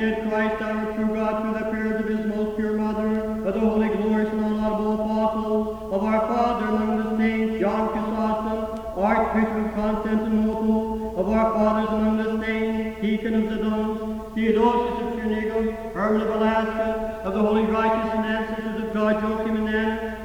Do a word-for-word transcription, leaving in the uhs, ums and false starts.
Christ our true God, through the prayers of his most pure mother, of the holy, glorious, and unlaudable apostles, of our Father among the saints, John Chrysostom, Archbishop of Constantinople, of our fathers among the saints, Deacon of Zidon, Theodosius of Trinigum, Herman of Alaska, of the holy, righteous, and ancestors of God, Joachim and Anna,